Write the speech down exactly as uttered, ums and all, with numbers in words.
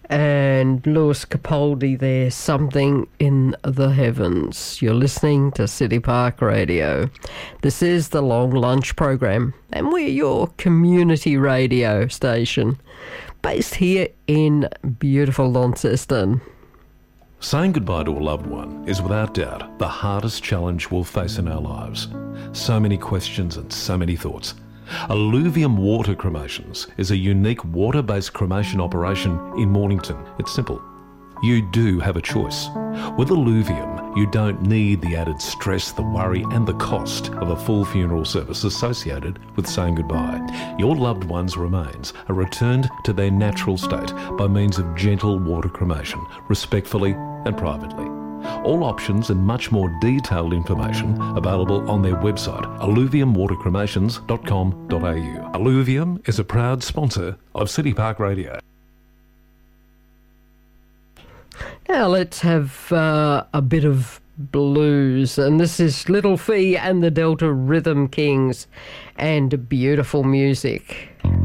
and Lewis Capaldi there, Something in the Heavens. You're listening to City Park Radio. This is the Long Lunch Program, and we're your community radio station, based here in beautiful Launceston. Saying goodbye to a loved one is without doubt the hardest challenge we'll face in our lives. So many questions and so many thoughts. Alluvium Water Cremations is a unique water-based cremation operation in Mornington. It's simple. You do have a choice. With Alluvium, you don't need the added stress, the worry and the cost of a full funeral service associated with saying goodbye. Your loved one's remains are returned to their natural state by means of gentle water cremation, respectfully and privately. All options and much more detailed information available on their website, alluvium water cremations dot com dot a u. Alluvium is a proud sponsor of City Park Radio. Now let's have uh, a bit of blues, and this is Little Fee and the Delta Rhythm Kings and beautiful music.